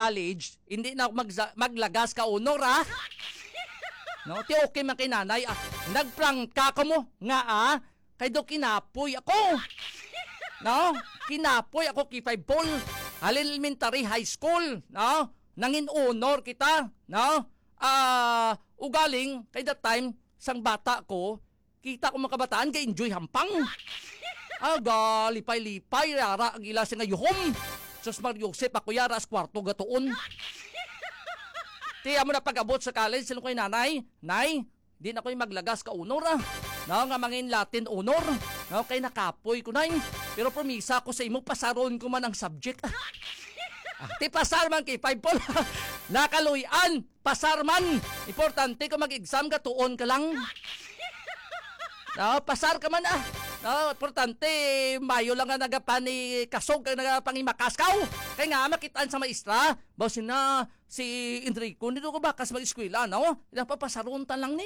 college, hindi na ako maglagas ka honor No, ti okay man kay nanay. Nagprangka ka mo nga kay do kinapoy ako. No, kinapoy ako kay 5 Paul. Elementary high school, no? Nangin honor kita, no? Ugaling kay that time sang bata ko, kita ko mga kabataan kay enjoy hampang. Lipay-lipay rara ang ila nga yuhom. Sus Mar Joseph ako yara as kwarto gatuon. Tiya mo na pag-abot sa college sino kay nanay? Nay, di na ko'y maglagas ka honor No, nga mangin Latin honor. No, kay nakapoy ko nay. Pero promisa ko sa imo pasaron ko man ang subject. Ti pasar man kay 5 Paul. Nakaluyan, pasar man. Importante ko mag-exam ka tuon ka lang. No, pasar ka man No, importante mayo lang nga nagapani kasog kag nagapangimakaskaw. Kay nga makitaan sa maestra, basin na si Enrico nito ko bakas mag-eskwela, no? Napapasaron ta lang ni.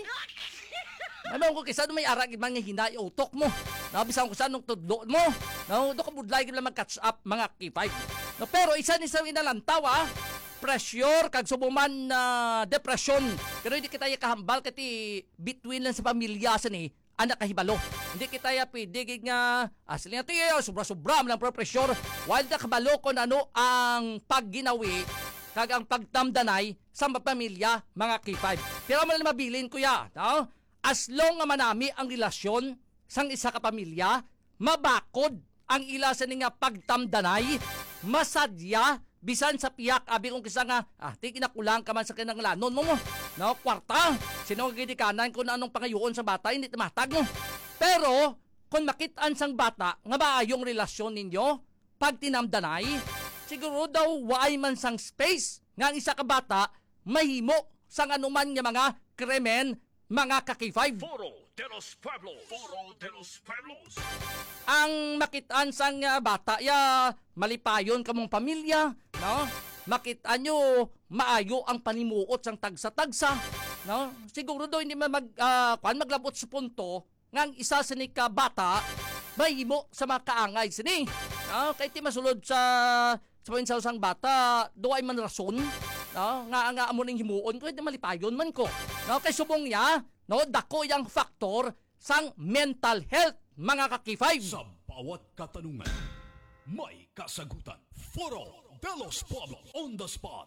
Ano ko kisa may arag man nga hinay utok mo. No, bisan ko sa nung tudlo mo. No, do ka budlay gid lang mag-catch up mga K5. No, pero isa ni sa inalantaw pressure kag subuman na depression. Pero hindi kita kahambal kati between lang sa pamilya sa ni anak kahibalo. Hindi kita pwede nga asli nga tiyo sobra-sobra man ang pressure. While na kabalo kon ano ang pagginawi kag ang pagtamdanay sa pamilya mga K5. Pero man mabilin kuya, no? As long nga manami ang relasyon sang isa ka pamilya, mabakod ang ila sa nga pagtamdanay, masadya bisan sa piyak abi kung kisa nga ti kinakulang ka man sa kanang lanon mo. No, kwarta. Sino nga gidikanan kung anong pangayoon sa bata hindi matag no. Pero kung makitaan sang bata nga maayong relasyon ninyo pag tinamdanay, siguro daw waay man sang space nga ang isa ka bata mahimo sang anuman nga mga krimen mga K5. Foro de los Pueblos. Foro de los Pueblos. Ang makitaan sang bata malipayon kamong pamilya, no? Makitaan nyo maayo ang panimuot sang tagsa-tagsa, no? Siguro daw hindi maglabot sa punto nga ang isa sa ka bata mahimo sa mga kaangay sini. No? Kay ti masulod sa pinsaw sang bata, do ay man rason, no? Nga amo ning himuon ko, hindi malipayon man ko. No, kay subong niya, no, dako yang faktor sang mental health mga K5. Sa bawat katanungan, may kasagutan. Foro de los Pueblos on the spot.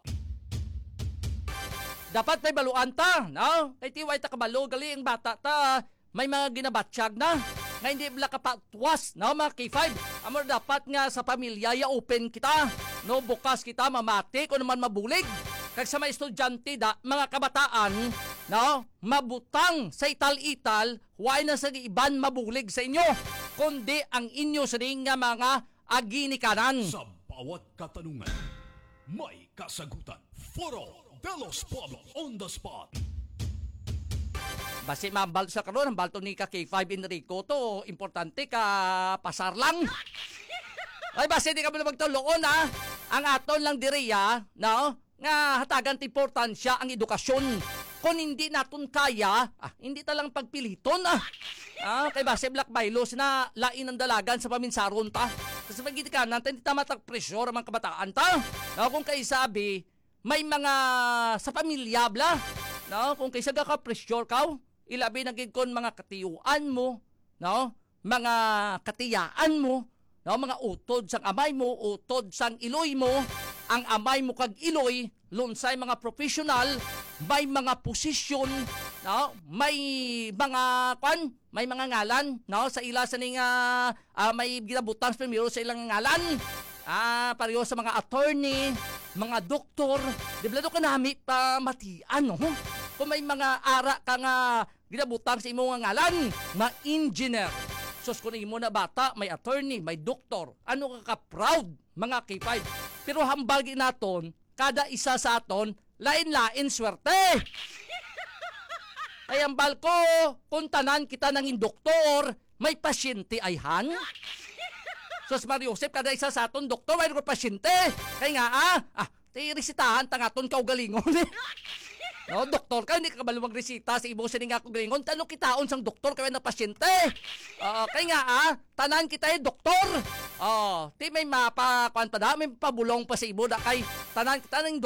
Dapat may baluan ta, no? Kay tiway ta kabalo gali ang bata ta, may mga ginabatsyag na. Nga hindi bala kapatwas, no, mga K5. Amor dapat nga sa pamilya open kita, no, bukas kita mamati kung naman mabulig. Kag sa mga estudyante mga kabataan, no, mabutang sa ital-ital, huwag na sa iban mabulig sa inyo, kundi ang inyo sa nga mga aginikanan. Sa bawat katanungan, may kasagutan. Foro de los Pueblos on the spot. Basi mambal sa karon ang balto ni K5 Enrico to, importante ka pasar lang. Ay basi di ka mo magtuloon ang aton lang diriya, no? Nga hatagan importansya ang edukasyon. Kung hindi naton kaya, hindi talang pagpiliton kay base Black Bylos na lain ang dalagan sa paminsaron ta. Kasi pagkita ka natin, hindi tamatag pressure ang mga kabataan ta. No, kung kayo sabi, may mga sa pamilya bla. No, kung kayo saga ka pressure ka, ilabi na kon mga katiyuan mo, no, mga katiyaan mo, no, mga utod sang amay mo, utod sang iloy mo, ang amay mo kag iloy, lunsay mga professional, may mga posisyon, no? May mga may mga ngalan, no? Sa ila sa ning may ginabutang primero sa ilang ngalan. Pareho sa mga attorney, mga doktor, di ba ka nami pa matian, no? Kung may mga ara ka nga ginabutang sa imong ngalan, na engineer. Sus kung imo na bata, may attorney, may doktor, ano ka proud mga K5. Pero hambal naton, kada isa sa aton, lain-lain swerte. Ay hambal ko, kung tanan kita nangin doktor, may pasyente ayhan. Sus Mar Joseph, kada isa sa aton, doktor, may pasyente. Kaya nga, resitahan tangaton kaugalingon. No, doktor ka, hindi ka kabalo magresita sa ibong sining ako galingon. Tanong kitaon sang doktor kaya na pasyente. Kaya nga, tanan kita doktor. Ti may may pabulong pa sa ibo da kay tanan kita ng